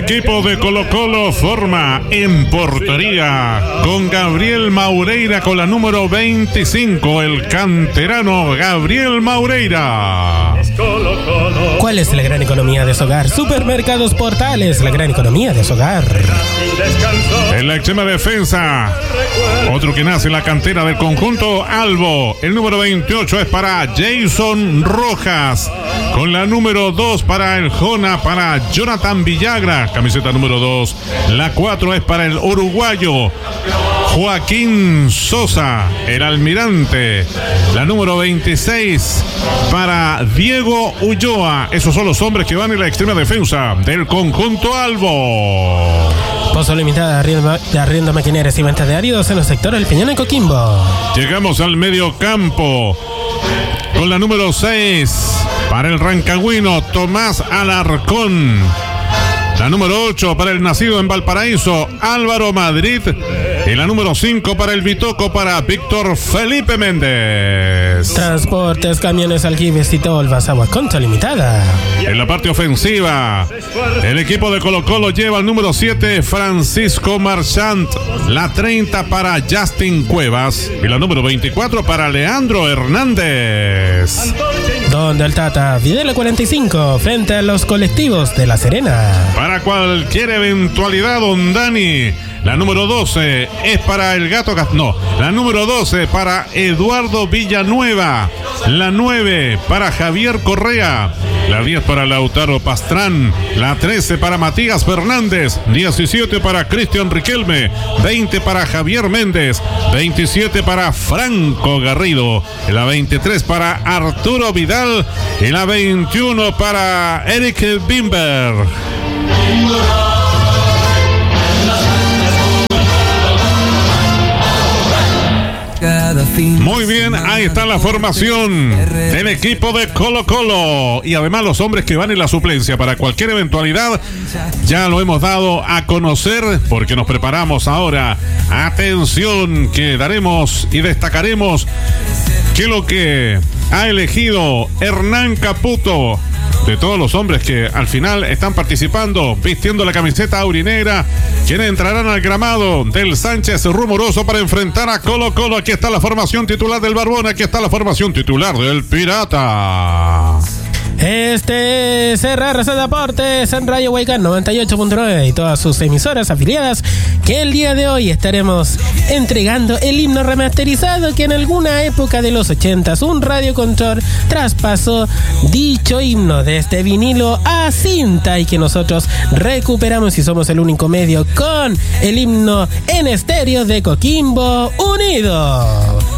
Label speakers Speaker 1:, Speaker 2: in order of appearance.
Speaker 1: equipo de Colo-Colo forma en portería con Gabriel Maureira con la número 25, el canterano Gabriel Maureira.
Speaker 2: ¿Cuál es la gran economía de su hogar? Supermercados Portales, la gran economía de su hogar.
Speaker 1: En la extrema defensa, otro que nace en la cantera del conjunto Albo. El número 28 es para Jason Rojas. Con la número 2 para el Jona, para Jonathan Villagra, camiseta número 2. La 4 es para el uruguayo Joaquín Sosa, el almirante. La número 26 para Diego Ulloa. Esos son los hombres que van en la extrema defensa del conjunto Albo.
Speaker 2: Pozo limitada de arriendo maquineras y ventas de áridos en el sector del Peñón en Coquimbo.
Speaker 1: Llegamos al medio campo con la número 6 para el rancagüino Tomás Alarcón. La número 8 para el nacido en Valparaíso Álvaro Madrid. Y la número 5 para el Bitoco para Víctor Felipe Méndez.
Speaker 2: Transportes, camiones, aljibes y tolvas, agua contra limitada.
Speaker 1: En la parte ofensiva, el equipo de Colo-Colo lleva el número 7 Francisco Marchant. La 30 para Justin Cuevas. Y la número 24 para Leandro Hernández.
Speaker 2: Donde el Tata, Videla 45, frente a los colectivos de La Serena.
Speaker 1: Para cualquier eventualidad, don Dani. La número 12 es para el Gato No, la número 12 para Eduardo Villanueva. La 9 para Javier Correa. La 10 para Lautaro Pastrán. La 13 para Matías Fernández. 17 para Cristian Riquelme. 20 para Javier Méndez. 27 para Franco Garrido. La 23 para Arturo Vidal. Y la 21 para Eric Bimber. Muy bien, ahí está la formación del equipo de Colo-Colo y además los hombres que van en la suplencia para cualquier eventualidad. Ya lo hemos dado a conocer porque nos preparamos ahora. Atención, que daremos y destacaremos que lo que ha elegido Hernán Caputo, de todos los hombres que al final están participando vistiendo la camiseta aurinegra, quienes entrarán al gramado del Sánchez Rumoroso para enfrentar a Colo-Colo. Aquí está la formación titular del Barbón, aquí está la formación titular del Pirata.
Speaker 2: Este es RRC Deportes en Radio Huaycán 98.9 y todas sus emisoras afiliadas, que el día de hoy estaremos entregando el himno remasterizado que en alguna época de los 80s un radiocontrol traspasó dicho himno de este vinilo a cinta y que nosotros recuperamos y somos el único medio con el himno en estéreo de Coquimbo Unido.